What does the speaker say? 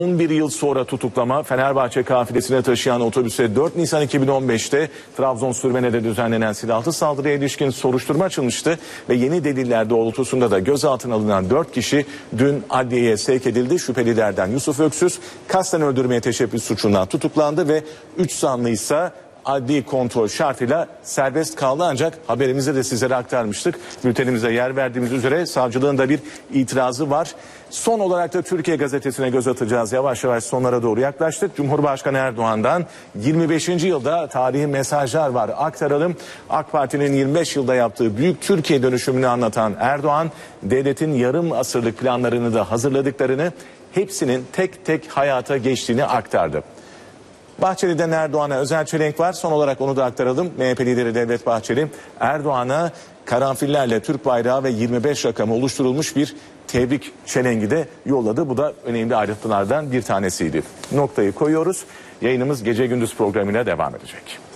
11 yıl sonra tutuklama, Fenerbahçe kafilesine taşıyan otobüse 4 Nisan 2015'te Trabzon Sürmene'de düzenlenen silahlı saldırıya ilişkin soruşturma açılmıştı ve yeni deliller doğrultusunda da gözaltına alınan 4 kişi dün adliyeye sevk edildi. Şüphelilerden Yusuf Öksüz kasten öldürmeye teşebbüs suçundan tutuklandı ve 3 zanlı ise adli kontrol şartıyla serbest kaldı, ancak haberimizde de sizlere aktarmıştık. Bültenimize yer verdiğimiz üzere savcılığın da bir itirazı var. Son olarak da Türkiye Gazetesi'ne göz atacağız. Yavaş yavaş sonlara doğru yaklaştık. Cumhurbaşkanı Erdoğan'dan 25. yılda tarihi mesajlar var. Aktaralım. AK Parti'nin 25 yılda yaptığı büyük Türkiye dönüşümünü anlatan Erdoğan, devletin yarım asırlık planlarını da hazırladıklarını, hepsinin tek tek hayata geçtiğini aktardı. Bahçeli'den Erdoğan'a özel çelenk var. Son olarak onu da aktaralım. MHP lideri Devlet Bahçeli, Erdoğan'a karanfillerle Türk bayrağı ve 25 rakamı oluşturulmuş bir tebrik çelengi de yolladı. Bu da önemli ayrıntılardan bir tanesiydi. Noktayı koyuyoruz. Yayınımız gece gündüz programıyla devam edecek.